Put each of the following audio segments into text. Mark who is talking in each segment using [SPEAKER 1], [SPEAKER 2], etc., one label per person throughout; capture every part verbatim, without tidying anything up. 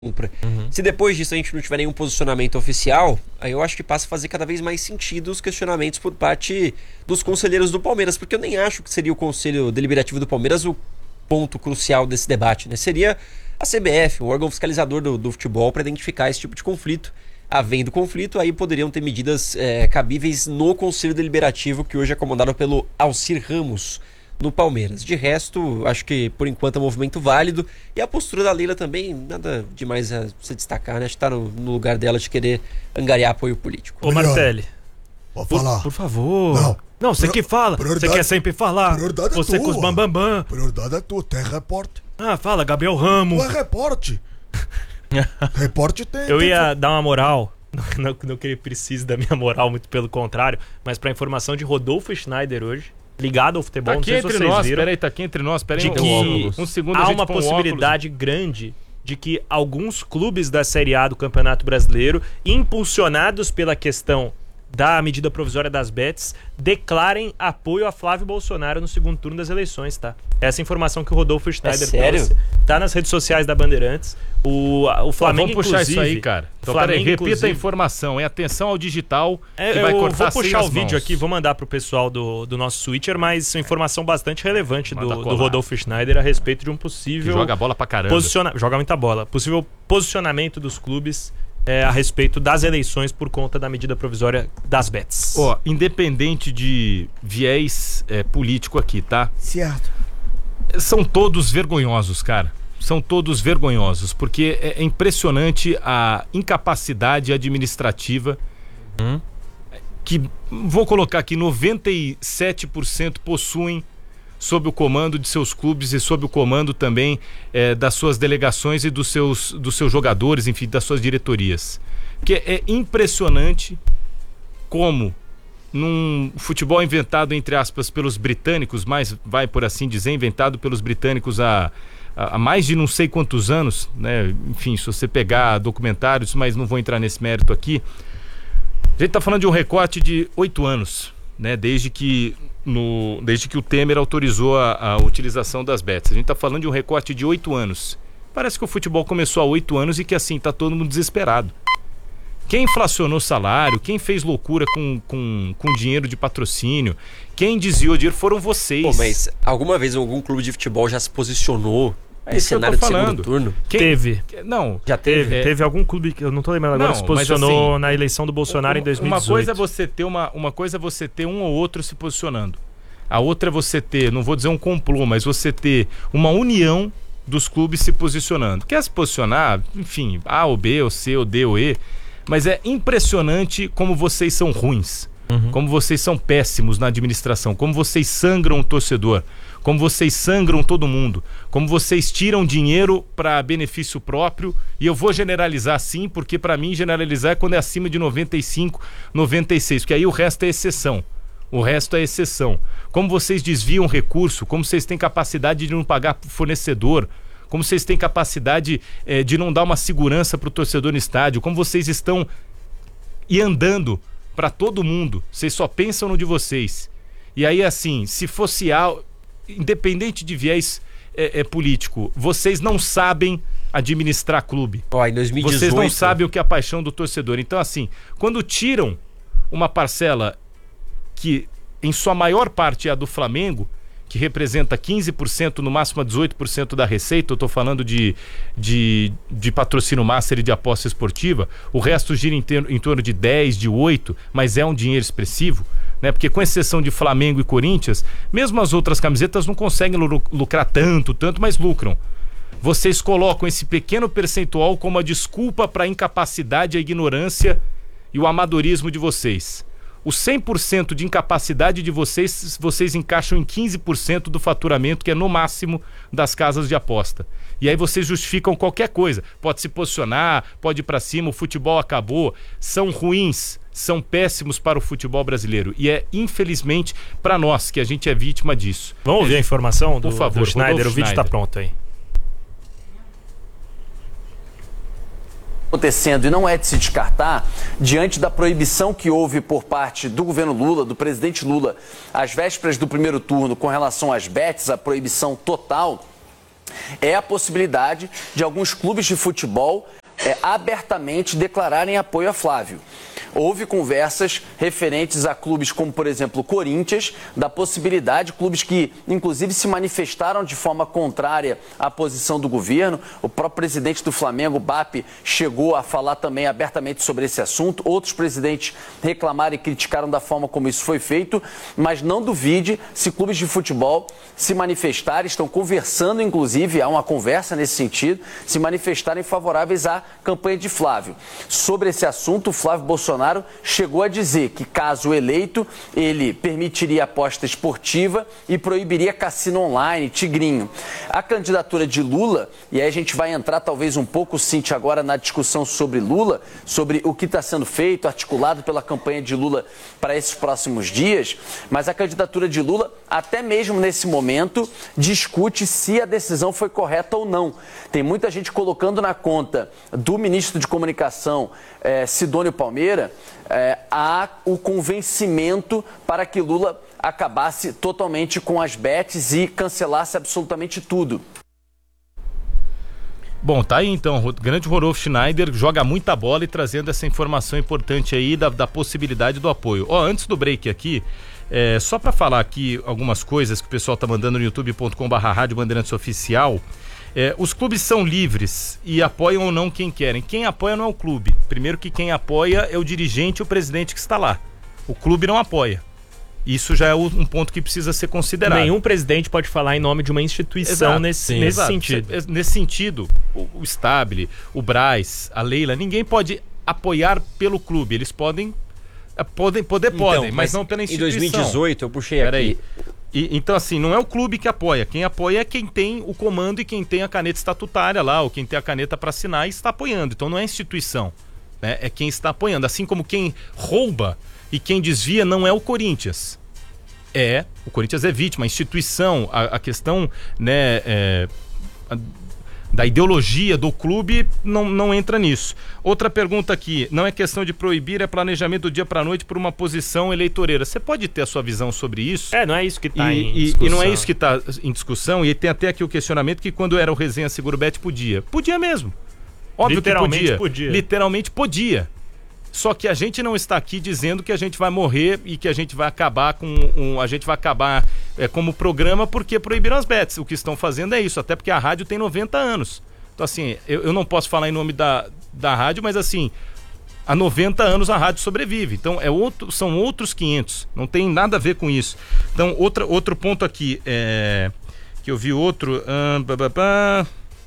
[SPEAKER 1] Uhum. Se depois disso a gente não tiver nenhum posicionamento oficial, aí eu acho que passa a fazer cada vez mais sentido os questionamentos por parte dos conselheiros do Palmeiras, porque eu nem acho que seria o Conselho Deliberativo do Palmeiras o ponto crucial desse debate, né? Seria a C B F, o órgão fiscalizador do, do futebol, para identificar esse tipo de conflito. Havendo conflito, aí poderiam ter medidas é, cabíveis no Conselho Deliberativo, que hoje é comandado pelo Alcir Ramos, no Palmeiras. De resto, acho que por enquanto é um movimento válido. E a postura da Leila também, nada demais a se destacar, né? Acho que tá no, no lugar dela de querer angariar apoio político.
[SPEAKER 2] Ô Martelli,
[SPEAKER 3] pode
[SPEAKER 2] por,
[SPEAKER 3] falar.
[SPEAKER 2] por favor.
[SPEAKER 3] Não.
[SPEAKER 2] Não, você que fala. Você quer sempre falar.
[SPEAKER 3] Prioridade
[SPEAKER 2] Você
[SPEAKER 3] é
[SPEAKER 2] com os
[SPEAKER 3] tua.
[SPEAKER 2] bambambam.
[SPEAKER 3] Prioridade é tua, tem reporte.
[SPEAKER 2] Ah, fala, Gabriel Ramos.
[SPEAKER 3] Tu é reporte. Reporte tem.
[SPEAKER 2] Eu
[SPEAKER 3] tem...
[SPEAKER 2] ia dar uma moral. Não, não que ele precise da minha moral, muito pelo contrário. Mas pra informação de Rodolfo Schneider hoje, ligado ao futebol,
[SPEAKER 4] Tá aqui
[SPEAKER 2] não sei se
[SPEAKER 4] entre
[SPEAKER 2] vocês
[SPEAKER 4] nós,
[SPEAKER 2] viram,
[SPEAKER 4] peraí, tá aqui entre nós, peraí.
[SPEAKER 2] de
[SPEAKER 4] um,
[SPEAKER 2] que
[SPEAKER 4] um segundo a
[SPEAKER 2] há
[SPEAKER 4] gente
[SPEAKER 2] uma
[SPEAKER 4] põe um
[SPEAKER 2] possibilidade grande de que alguns clubes da Série A do Campeonato Brasileiro, impulsionados pela questão da medida provisória das bets, declarem apoio a Flávio Bolsonaro no segundo turno das eleições, tá? Essa informação que o Rodolfo Schneider
[SPEAKER 1] É sério?
[SPEAKER 2] trouxe, tá nas redes sociais da Bandeirantes. O, o Flamengo,
[SPEAKER 4] Vamos puxar
[SPEAKER 2] inclusive,
[SPEAKER 4] isso aí, cara. Então,
[SPEAKER 2] Flamengo,
[SPEAKER 4] peraí, repita
[SPEAKER 2] inclusive-
[SPEAKER 4] a informação. É atenção ao digital
[SPEAKER 2] É,
[SPEAKER 4] que vai
[SPEAKER 2] eu
[SPEAKER 4] cortar
[SPEAKER 2] vou
[SPEAKER 4] sem
[SPEAKER 2] puxar
[SPEAKER 4] as
[SPEAKER 2] o vídeo
[SPEAKER 4] mãos.
[SPEAKER 2] aqui, vou mandar pro pessoal do, do nosso Switcher, mas uma informação bastante relevante
[SPEAKER 4] Manda
[SPEAKER 2] do, do
[SPEAKER 4] colar.
[SPEAKER 2] Rodolfo Schneider a respeito de um
[SPEAKER 4] Que
[SPEAKER 2] possível
[SPEAKER 4] joga a bola pra caramba.
[SPEAKER 2] posiciona... joga muita bola, possível posicionamento dos clubes é, a respeito das eleições por conta da medida provisória das bets.
[SPEAKER 4] Ó, independente de viés é, político aqui, tá?
[SPEAKER 3] Certo.
[SPEAKER 4] São todos vergonhosos, cara. São todos vergonhosos, porque é impressionante a incapacidade administrativa
[SPEAKER 2] Hum?
[SPEAKER 4] que, vou colocar aqui, noventa e sete por cento possuem sob o comando de seus clubes e sob o comando também eh, das suas delegações e dos seus, dos seus jogadores, enfim, das suas diretorias. Porque é impressionante como num futebol inventado, entre aspas, pelos britânicos, mas vai por assim dizer, inventado pelos britânicos há, há mais de não sei quantos anos, né? Enfim, se você pegar documentários, mas não vou entrar nesse mérito aqui. A gente está falando de um recorte de oito anos, né? Desde que, no, desde que o Temer autorizou a, a utilização das bets. A gente está falando de um recorte de oito anos. Parece que o futebol começou há oito anos e que assim está todo mundo desesperado. Quem inflacionou salário, quem fez loucura com, com, com dinheiro de patrocínio, quem desviou dinheiro foram vocês.
[SPEAKER 1] Pô, mas alguma vez algum clube de futebol já se posicionou
[SPEAKER 4] É
[SPEAKER 1] nesse
[SPEAKER 4] isso que eu tô
[SPEAKER 1] cenário de
[SPEAKER 4] falando.
[SPEAKER 1] segundo turno?
[SPEAKER 4] Quem-
[SPEAKER 2] Teve.
[SPEAKER 4] Não,
[SPEAKER 1] Já teve?
[SPEAKER 2] Teve,
[SPEAKER 4] É.
[SPEAKER 2] teve algum clube que eu não tô lembrando agora
[SPEAKER 4] Não,
[SPEAKER 2] que se
[SPEAKER 4] mas
[SPEAKER 2] posicionou
[SPEAKER 4] assim,
[SPEAKER 2] na eleição do Bolsonaro em dois mil e
[SPEAKER 4] Uma
[SPEAKER 2] dezoito.
[SPEAKER 4] coisa é você ter uma, uma coisa é você ter um ou outro se posicionando. A outra é você ter, não vou dizer um complô, mas você ter uma união dos clubes se posicionando. Quer se posicionar, enfim, A ou B, ou C, ou D, ou E, mas é impressionante como vocês são ruins,
[SPEAKER 2] Uhum.
[SPEAKER 4] como vocês são péssimos na administração, como vocês sangram o torcedor, como vocês sangram todo mundo, como vocês tiram dinheiro para benefício próprio, e eu vou generalizar sim, porque para mim generalizar é quando é acima de noventa e cinco, noventa e seis, porque aí o resto é exceção. O resto é exceção. Como vocês desviam recurso, como vocês têm capacidade de não pagar fornecedor, como vocês têm capacidade eh, de não dar uma segurança para o torcedor no estádio, como vocês estão e andando para todo mundo, vocês só pensam no de vocês. E aí assim, se fosse algo, independente de viés é, é, político, vocês não sabem administrar clube.
[SPEAKER 1] Ó, em dois mil e dezoito...
[SPEAKER 4] Vocês não sabem o que é a paixão do torcedor. Então assim, quando tiram uma parcela que em sua maior parte é a do Flamengo, que representa quinze por cento, no máximo dezoito por cento da receita, eu estou falando de, de, de patrocínio master e de aposta esportiva, o resto gira em, ter, em torno de dez, de oito, mas é um dinheiro expressivo, né? Porque com exceção de Flamengo e Corinthians, mesmo as outras camisetas não conseguem lu- lucrar tanto, tanto, mas lucram. Vocês colocam esse pequeno percentual como a desculpa para a incapacidade, a ignorância e o amadorismo de vocês. O cem por cento de incapacidade de vocês, vocês encaixam em quinze por cento do faturamento, que é no máximo das casas de aposta. E aí vocês justificam qualquer coisa. Pode se posicionar, pode ir pra cima, o futebol acabou. São ruins, são péssimos para o futebol brasileiro. E é, infelizmente, para nós, que a gente é vítima disso.
[SPEAKER 2] Vamos ouvir a informação do,
[SPEAKER 4] Por favor,
[SPEAKER 2] do Schneider?
[SPEAKER 4] Rodolfo
[SPEAKER 2] O vídeo está
[SPEAKER 4] Schneider.
[SPEAKER 2] pronto aí.
[SPEAKER 5] Acontecendo, e não é de se descartar, diante da proibição que houve por parte do governo Lula, do presidente Lula, às vésperas do primeiro turno com relação às bets, a proibição total, é a possibilidade de alguns clubes de futebol é, abertamente declararem apoio a Flávio. Houve conversas referentes a clubes como, por exemplo, o Corinthians, da possibilidade, clubes que, inclusive, se manifestaram de forma contrária à posição do governo. O próprio presidente do Flamengo, B A P, chegou a falar também abertamente sobre esse assunto. Outros presidentes reclamaram e criticaram da forma como isso foi feito, mas não duvide se clubes de futebol se manifestarem, estão conversando, inclusive, há uma conversa nesse sentido, se manifestarem favoráveis à campanha de Flávio. Sobre esse assunto, o Flávio Bolsonaro chegou a dizer que, caso eleito, ele permitiria aposta esportiva e proibiria cassino online, tigrinho. A candidatura de Lula, e aí a gente vai entrar talvez um pouco, Cíntia, agora na discussão sobre Lula, sobre o que está sendo feito, articulado pela campanha de Lula para esses próximos dias, mas a candidatura de Lula, até mesmo nesse momento, discute se a decisão foi correta ou não. Tem muita gente colocando na conta do ministro de Comunicação, eh, Sidônio Palmeira, É, há o convencimento para que Lula acabasse totalmente com as bets e cancelasse absolutamente tudo.
[SPEAKER 4] Bom, tá aí então, o grande Rodolfo Schneider joga muita bola e trazendo essa informação importante aí da, da possibilidade do apoio. Ó, antes do break aqui, é, só para falar aqui algumas coisas que o pessoal tá mandando no youtube ponto com barra rádio Bandeirantes Oficial. É, os clubes são livres e apoiam ou não quem querem. Quem apoia não é o clube. Primeiro que quem apoia é o dirigente e o presidente que está lá. O clube não apoia. Isso já é um ponto que precisa ser considerado.
[SPEAKER 2] Nenhum presidente pode falar em nome de uma instituição. Exato, nesse, sim, nesse
[SPEAKER 4] exato.
[SPEAKER 2] sentido.
[SPEAKER 4] Nesse sentido, o, o Stabile, o Braz, a Leila, ninguém pode apoiar pelo clube. Eles podem, podem poder então, podem, mas, mas não pela instituição.
[SPEAKER 1] Em dois mil e dezoito, eu puxei
[SPEAKER 4] Pera
[SPEAKER 1] aqui...
[SPEAKER 4] Aí. E, então assim, não é o clube que apoia, quem apoia é quem tem o comando e quem tem a caneta estatutária lá, ou quem tem a caneta para assinar e está apoiando. Então não é a instituição, né? É quem está apoiando. Assim como quem rouba e quem desvia não é o Corinthians. É, o Corinthians é vítima, a instituição, a, a questão, né, é, a, da ideologia do clube não, não entra nisso. Outra pergunta aqui, não é questão de proibir, é planejamento do dia para noite por uma posição eleitoreira. Você pode ter a sua visão sobre isso?
[SPEAKER 2] É, não é isso que está em
[SPEAKER 4] e,
[SPEAKER 2] discussão.
[SPEAKER 4] E não é isso que está em discussão, e tem até aqui o questionamento que quando era o Resenha Seguro Bet podia. Podia mesmo. Óbvio
[SPEAKER 2] Literalmente
[SPEAKER 4] que podia.
[SPEAKER 2] podia.
[SPEAKER 4] Literalmente podia. Só que a gente não está aqui dizendo que a gente vai morrer e que a gente vai acabar com um, a gente vai acabar é, como programa porque proibiram as bets. O que estão fazendo é isso, até porque a rádio tem noventa anos. Então assim, eu, eu não posso falar em nome da, da rádio, mas assim, há noventa anos a rádio sobrevive. Então é outro, são outros quinhentos, não tem nada a ver com isso. Então outra, outro ponto aqui, é, que eu vi outro... Hum, bababá,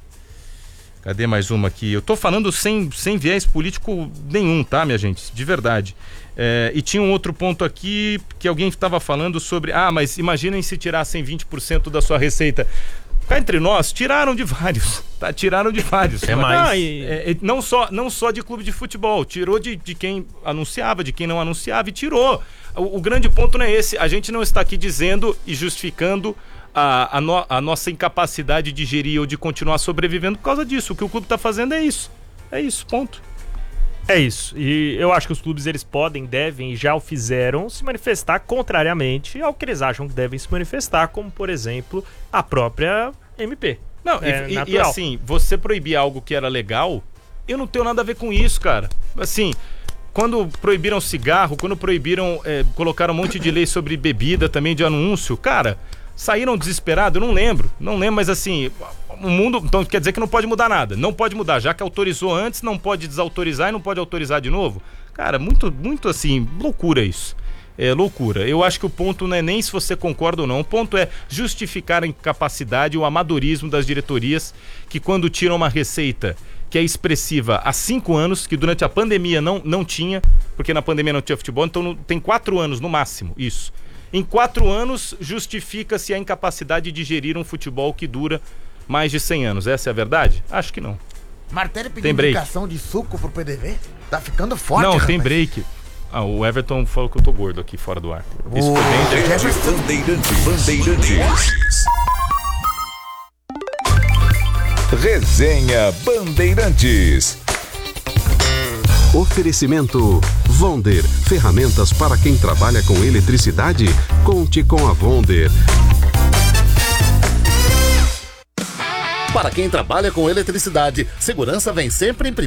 [SPEAKER 4] cadê mais uma aqui? Eu tô falando sem, sem viés político nenhum, tá, minha gente? De verdade. É, e tinha um outro ponto aqui que alguém estava falando sobre... Ah, mas imaginem se tirassem vinte por cento da sua receita. Cá entre nós, tiraram de vários, tá? Tiraram de vários.
[SPEAKER 2] É mais.
[SPEAKER 4] Ah, e, é, não, só, não só de clube de futebol, tirou de, de quem anunciava, de quem não anunciava e tirou. O, o grande ponto não é esse. A gente não está aqui dizendo e justificando A, a, no, a nossa incapacidade de gerir ou de continuar sobrevivendo por causa disso. O que o clube está fazendo é isso. É isso, ponto.
[SPEAKER 2] É isso. E eu acho que os clubes eles podem, devem e já o fizeram se manifestar contrariamente ao que eles acham que devem se manifestar, como, por exemplo, a própria M P.
[SPEAKER 4] Não,
[SPEAKER 2] é
[SPEAKER 4] e, e, e assim, você proibir algo que era legal, eu não tenho nada a ver com isso, cara. Assim, quando proibiram cigarro, quando proibiram, é, colocaram um monte de lei sobre bebida também de anúncio, cara... Saíram desesperados? Eu não lembro, não lembro, mas assim, o mundo, então quer dizer que não pode mudar nada, não pode mudar, já que autorizou antes, não pode desautorizar e não pode autorizar de novo. Cara, muito, muito assim, loucura isso, é loucura. Eu acho que o ponto não é nem se você concorda ou não, o ponto é justificar a incapacidade, o amadorismo das diretorias, que quando tiram uma receita que é expressiva há cinco anos, que durante a pandemia não, não tinha, porque na pandemia não tinha futebol, então não, tem quatro anos no máximo, isso. Em quatro anos, justifica-se a incapacidade de gerir um futebol que dura mais de cem anos. Essa é a verdade? Acho que não.
[SPEAKER 3] Martelli pediu indicação de suco pro P D V? Tá ficando forte,
[SPEAKER 4] Não,
[SPEAKER 3] rapaz.
[SPEAKER 4] tem break. Ah, o Everton falou que eu tô gordo aqui fora do ar. Isso foi bem...
[SPEAKER 6] Bandeirantes. Bandeirantes. Resenha Bandeirantes.
[SPEAKER 7] Oferecimento Vonder, ferramentas para quem trabalha com eletricidade. Conte com a Vonder.
[SPEAKER 8] Para quem trabalha com eletricidade, segurança vem sempre em primeiro.